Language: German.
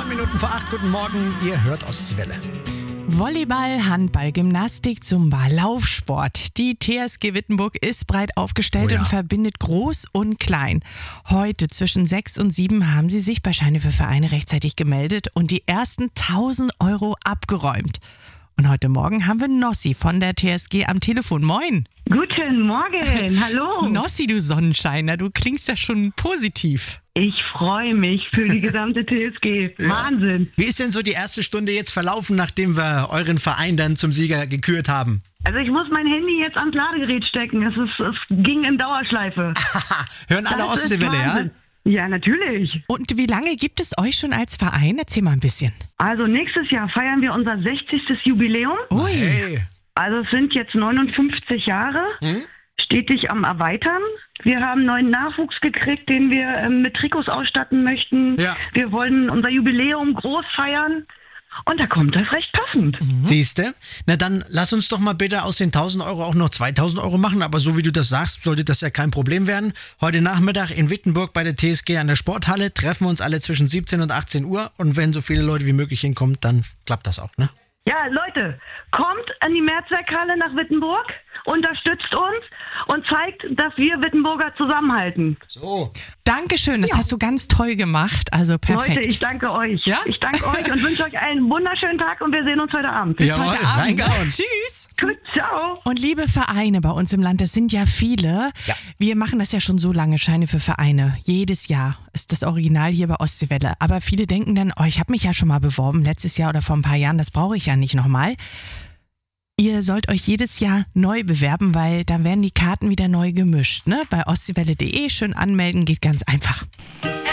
Minuten vor 8, guten Morgen, ihr hört Ostseewelle. Volleyball, Handball, Gymnastik, Zumba, Laufsport. Die TSG Wittenburg ist breit aufgestellt und verbindet Groß und Klein. Heute zwischen 6 und 7 haben sie sich bei Scheine für Vereine rechtzeitig gemeldet und die ersten 1.000 Euro abgeräumt. Und heute Morgen haben wir Nossi von der TSG am Telefon. Moin. Guten Morgen, hallo. Nossi, du Sonnenscheiner, du klingst ja schon positiv. Ich freue mich für die gesamte TSG. Wahnsinn. Wie ist denn so die erste Stunde jetzt verlaufen, nachdem wir euren Verein dann zum Sieger gekürt haben? Also ich muss mein Handy jetzt ans Ladegerät stecken. Es ging in Dauerschleife. Hören alle Das ist Ostseewelle, ja? Wahnsinn. Ja, natürlich. Und wie lange gibt es euch schon als Verein? Erzähl mal ein bisschen. Also nächstes Jahr feiern wir unser 60. Jubiläum. Ui. Hey. Also es sind jetzt 59 Jahre. Stetig am Erweitern. Wir haben neuen Nachwuchs gekriegt, den wir mit Trikots ausstatten möchten. Ja. Wir wollen unser Jubiläum groß feiern. Und da kommt das recht passend. Siehste? Na dann lass uns doch mal bitte aus den 1.000 Euro auch noch 2.000 Euro machen. Aber so wie du das sagst, sollte das ja kein Problem werden. Heute Nachmittag in Wittenburg bei der TSG an der Sporthalle treffen wir uns alle zwischen 17 und 18 Uhr. Und wenn so viele Leute wie möglich hinkommen, dann klappt das auch, ne? Ja, Leute, kommt an die Mehrzweckhalle nach Wittenburg, unterstützt uns und zeigt, dass wir Wittenburger zusammenhalten. So. Dankeschön, das hast du ganz toll gemacht. Also perfekt. Leute, ich danke euch. Ja? Ich danke euch und wünsche euch einen wunderschönen Tag und wir sehen uns heute Abend. Bis Jawohl, heute Abend. reingehauen. Tschüss. Gut, ciao. Und liebe Vereine bei uns im Land, das sind ja viele. Ja. Wir machen das ja schon so lange, Scheine für Vereine. Jedes Jahr ist das Original hier bei Ostseewelle. Aber viele denken dann, ich habe mich ja schon mal beworben, letztes Jahr oder vor ein paar Jahren, das brauche ich ja nicht nochmal. Ihr sollt euch jedes Jahr neu bewerben, weil dann werden die Karten wieder neu gemischt. Ne? Bei ostseewelle.de schön anmelden, geht ganz einfach.